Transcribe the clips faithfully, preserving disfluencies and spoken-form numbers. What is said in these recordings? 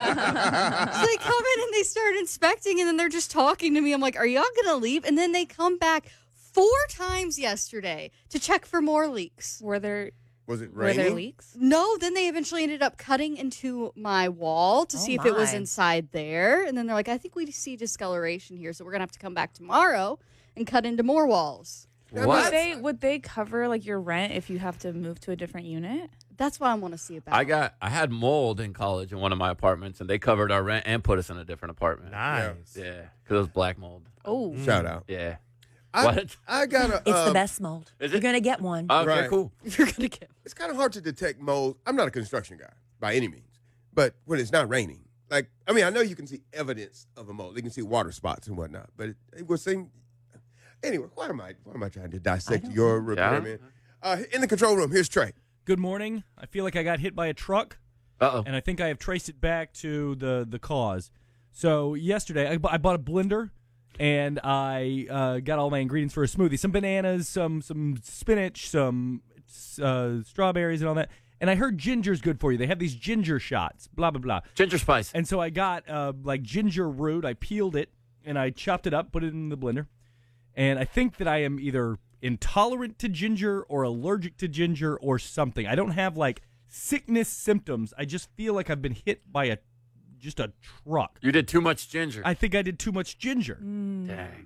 So they come in and they start inspecting, and then they're just talking to me. I'm like, are y'all going to leave? And then they come back four times yesterday to check for more leaks. Were there Was it were raining? there leaks? No, then they eventually ended up cutting into my wall to Oh, see if it was my. inside there. And then they're like, I think we see discoloration here, so we're going to have to come back tomorrow and cut into more walls. Would What? they would they cover like your rent if you have to move to a different unit? That's what I want to see about I got I had mold in college in one of my apartments, and they covered our rent and put us in a different apartment. Nice. Yeah, because it was black mold. Oh, Shout out. Yeah. I, What? I got a. It's um, the best mold. Is it? You're going to get one. Okay, Right. cool. You're going to get It's kind of hard to detect mold. I'm not a construction guy by any means, but when it's not raining, like I mean, I know you can see evidence of a mold. You can see water spots and whatnot, but it, it would seem. Anyway, why am I why am I trying to dissect your repairman? Uh, in the control room, here's Trey. Good morning. I feel like I got hit by a truck, Uh-oh. and I think I have traced it back to the, the cause. So yesterday, I, bu- I bought a blender, and I uh, got all my ingredients for a smoothie. Some bananas, some some spinach, some uh, strawberries, and all that. And I heard ginger's good for you. They have these ginger shots, blah, blah, blah. Ginger spice. And so I got uh, like ginger root. I peeled it, and I chopped it up, put it in the blender. And I think that I am either intolerant to ginger or allergic to ginger or something. I don't have like sickness symptoms. I just feel like I've been hit by a just a truck. You did too much ginger. I think I did too much ginger. Dang.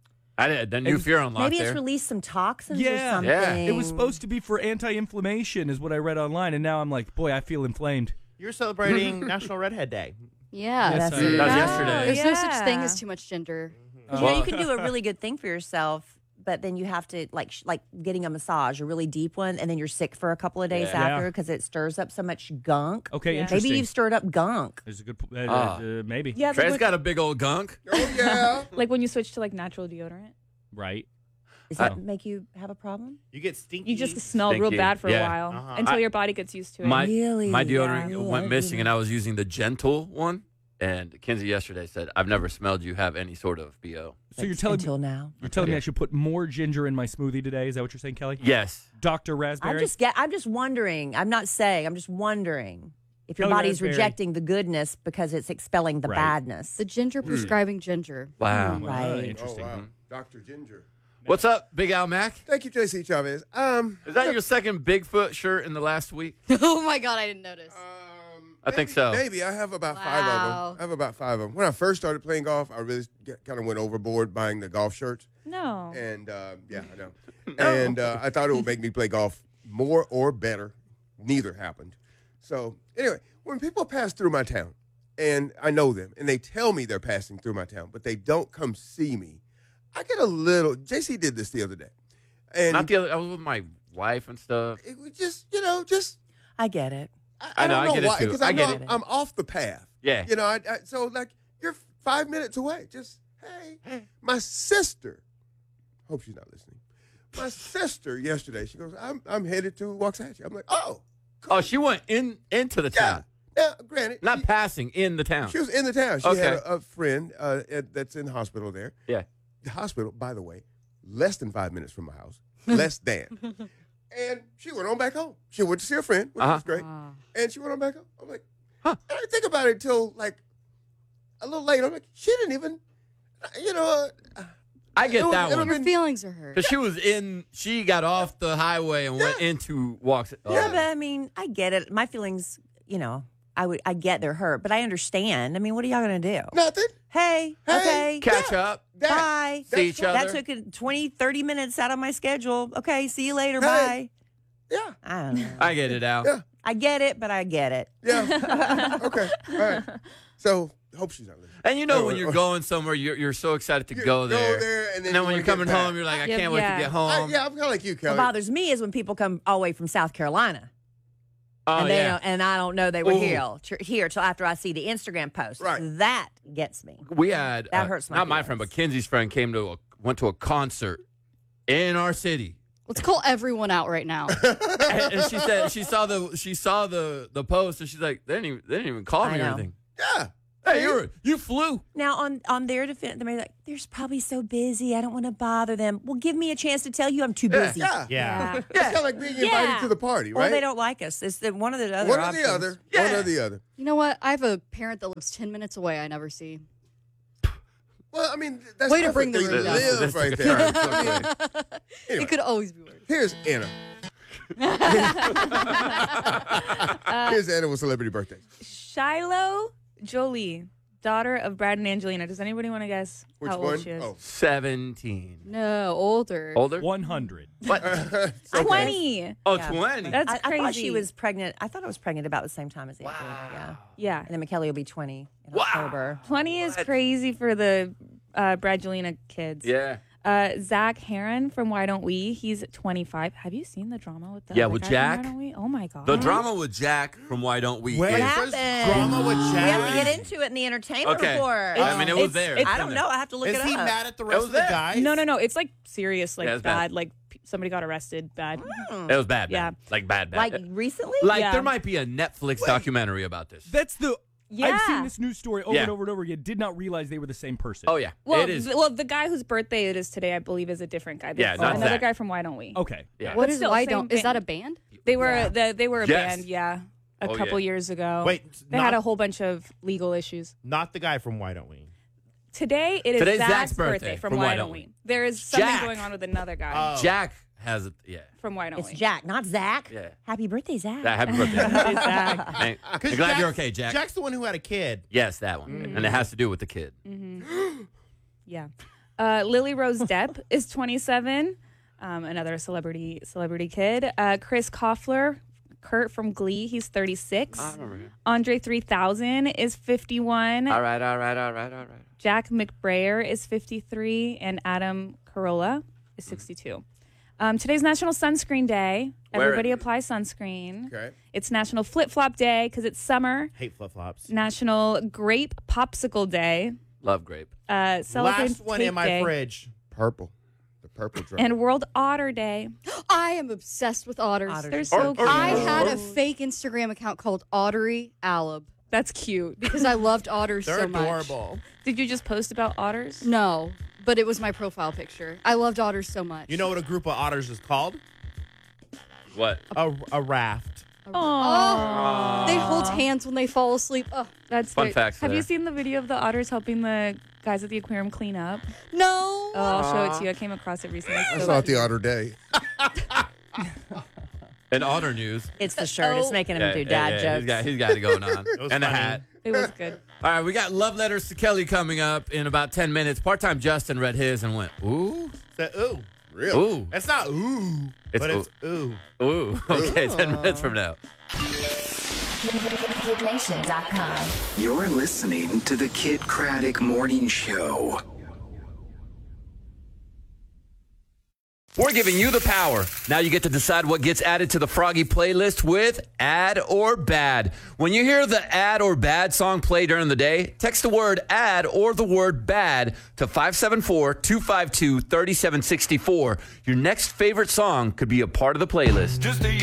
I did. The new It's- fear unlocked Maybe it's there. released some toxins Yeah. or something. Yeah. It was supposed to be for anti-inflammation is what I read online, and now I'm like, boy, I feel inflamed. You're celebrating National Redhead Day. Yeah. Yes, That's I- it. That was Oh, yesterday. There's no such yeah. thing as too much ginger. You know, Well- you can do a really good thing for yourself, but then you have to like sh- like getting a massage, a really deep one, and then you're sick for a couple of days Yeah. after Yeah. because it stirs up so much gunk. Okay, Yeah. interesting. Maybe you've stirred up gunk. There's a good, po- uh, Ah. uh, maybe. yeah. It's Trey's like, got a big old gunk. Oh yeah. like when you switch to like natural deodorant, Right. Does that Oh. make you have a problem? You get stinky. you just smell real Stinky. bad for Yeah. a while Uh-huh. until I- your body gets used to it. My Really? my deodorant Yeah. went missing, and I was using the gentle one. And Kinsey yesterday said, "I've never smelled you have any sort of B O." So you're telling Until me now. you're telling me Yeah. I should put more ginger in my smoothie today? Is that what you're saying, Kelly? Yes. Doctor Raspberry. I'm just get. I'm just wondering. I'm not saying. I'm just wondering if your Kelly body's Raspberry. rejecting the goodness because it's expelling the Right. badness. The ginger prescribing ginger. Wow. Ah, Right. interesting. Oh wow. Doctor Ginger. What's up, Big Al Mac? Thank you, J C Chavez. Um, Is that your second Bigfoot shirt in the last week? Oh my God, I didn't notice. um, I think maybe- so. Maybe I have about five of Wow. them. I have about five of them. When I first started playing golf, I really kind of went overboard buying the golf shirts, no. and uh, yeah, I know. And uh, I thought it would make me play golf more or better. Neither happened. So anyway, when people pass through my town, and I know them, and they tell me they're passing through my town, but they don't come see me, I get a little. J C did this the other day, and Not the other. I was with my wife and stuff. it was just you know just. I get it. I, I know, don't I get it why, too. because I I, get know it. I'm, I'm off the path. Yeah. You know, I, I, so like you're five minutes away. Just hey, my sister. Hope she's not listening. My sister yesterday, she goes, "I'm I'm headed to Waxahachie." I'm like, "Oh, cool. Oh, she went in into the yeah." town, Now, granted, not she, passing in the town. she was in the town. She Okay. had a, a friend uh, at- that's in the hospital there. Yeah. The hospital, by the way, less than five minutes from my house. Less than. And she went on back home. She went to see her friend, which Uh-huh. was great. Ah. And she went on back home. I'm like, Huh. and I didn't think about it until like a little later. I'm like, she didn't even, you know. Uh, I get It was- that it one. was- Your feelings are hurt. Because she was in, she got off the highway and went into walks. Oh. Yeah, but I mean, I get it. My feelings, you know, I would, I get they're hurt, but I understand. I mean, what are y'all gonna do? nothing. Hey, Hey, okay, Catch up. That, bye. See each That other. took a twenty, thirty minutes out of my schedule. Okay, see you later. Hey. Bye. Yeah. I don't know. I get it out. Yeah. I get it, but I get it. Yeah. Okay. All right. So, hope she's not listening. And you know Oh, when oh. you're going somewhere, you're, you're so excited to You go there. and then, And then you when wanna you're coming get back. home, you're like, I Yeah, can't wait yeah. to get I, home. yeah, I'm kind of like you, What Kelly. bothers me is when people come all the way from South Carolina. oh, and they yeah. don't, and I don't know they were Ooh. here tr- here till after I see the Instagram post. Right. That gets me. We had, That uh, hurts my not my feelings. friend, but Kenzie's friend came to a, went to a concert in our city. Let's call everyone out right now. and, and she said she saw the she saw the the post and she's like, they didn't even, they didn't even call I me or know. anything. Yeah. Hey, you're, you flew. Now, on on their defense, they're like, they're probably so busy. I don't want to bother them. Well, give me a chance to tell you I'm too busy. Yeah. Yeah. It's kind of like being invited Yeah. to the party, Or right? they don't like us. It's the, one of the other One or options. the other. One or the other. You know what? I have a parent that lives ten minutes away. I never see. Well, I mean, that's Way to perfect. bring the They room down. live This right took a there. turn I mean, anyway, It could always be worse. here's Anna. here's Anna with celebrity birthdays. Shiloh Jolie, daughter of Brad and Angelina. Does anybody want to guess Which how one? old she is? Oh. seventeen. No, older. Older? one hundred. Okay. twenty. Oh, Yeah. twenty. That's I, I crazy. thought she was pregnant. I thought I was pregnant about the same time as Angelina. Yeah. Yeah. And then McKelly will be twenty in Wow. October. twenty is crazy for the uh, Brad Jelena kids. yeah. Uh, Zach Heron from Why Don't We? He's twenty-five. Have you seen the drama with the Yeah, other with guy Jack? From Why Don't We? Oh my god. The drama with Jack from Why Don't We Wait, is... What there's happened? drama with We Jack. have to get into it in the entertainment Okay. report. I mean, it was It's- there. it's- I don't know. I have to look Is it he up. mad at the It rest was of the there. guys? No, no, no. It's like serious, like Yeah, it's bad. bad. Like p- somebody got arrested. Bad. It was bad, Yeah. bad. Like, bad, bad. Like recently? Like, Yeah. there might be a Netflix documentary about this. That's the. Yeah. I've seen this news story over Yeah. and over and over again. Did not realize they were the same person. Oh, yeah. Well, it is. th- well, the guy whose birthday it is today, I believe, is a different guy. Yeah, There's not another Zach. guy from Why Don't We? Okay. Yeah. What But is still, why same don't? Is that a band. band? They were Yeah. the, they were a Yes. band, yeah, a Oh, couple yeah. years ago. Wait, they not, had a whole bunch of legal issues. not the guy from Why Don't We? Today it is Today's Zach's, Zach's birthday, birthday from, from Why Why Don't Don't We? We? There is something Jack. going on with another guy Oh. Jack has it. Yeah. from Why Don't It's We? Jack, not Zach. Yeah. Happy birthday, Zach. That, happy birthday. It's Zach. Hey, I'm 'Cause glad Jack's- you're okay, Jack. Jack's the one who had a kid. Yes, that one. And it has to do with the kid. Yeah. Uh, Lily Rose Depp is twenty-seven. Um, another celebrity celebrity kid. Uh, Chris Koffler, Kurt from Glee, he's thirty-six. I remember him. Andre three thousand is fifty-one. All right, all right, all right, all right. Jack McBrayer is fifty-three, and Adam Carolla is sixty-two. Um, today's National Sunscreen Day. Wear Everybody it. apply sunscreen. Okay. It's National Flip Flop Day because it's summer. Hate flip flops. National Grape Popsicle Day. Love grape. Uh, Celebrate Last one Tape in my Day, fridge. Purple. The purple drop. and World Otter Day. I am obsessed with otters. Otters. They're so Or- cute. or- I had a fake Instagram account called Ottery Alab That's cute. because I loved otters They're so much. adorable. Did you just post about otters? No, but it was my profile picture. I loved otters so much. You know what a group of otters is called? What? A, a raft. Aww. They hold hands when they fall asleep. Oh, That's Fun great. facts Have there. you seen the video of the otters helping the guys at the aquarium clean up? no. Oh, I'll show it to you. I came across it recently. I So saw it the other day. In otter news. It's the shirt. It's making him Yeah, do yeah, dad yeah, jokes. He's got, he's got it going on. was And a funny. hat. it was good. All right, we got love letters to Kelly coming up in about ten minutes. Part-time Justin read his and went, ooh, Say, ooh. Really? ooh, It's not ooh, It's but it's ooh. ooh. Okay, ten minutes from now. kid nation dot com. You're listening to the Kid Craddock Morning Show. We're giving you the power. Now you get to decide what gets added to the Froggy playlist with Add or Bad. When you hear the Add or Bad song play during the day, text the word Add or the word Bad to five seven four, two five two, three seven six four. Your next favorite song could be a part of the playlist. Just a